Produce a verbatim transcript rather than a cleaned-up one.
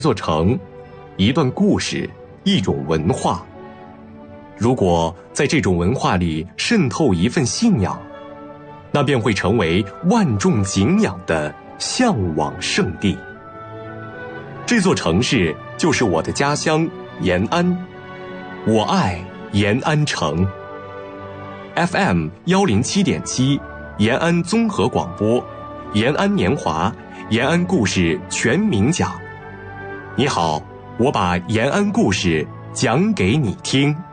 座城，一段故事，一种文化。如果在这种文化里渗透一份信仰，那便会成为万众敬仰的向往圣地。这座城市就是我的家乡延安，我爱延安城。F M 幺零七点七，延安综合广播，延安年华，延安故事全民讲。你好，我把延安故事讲给你听。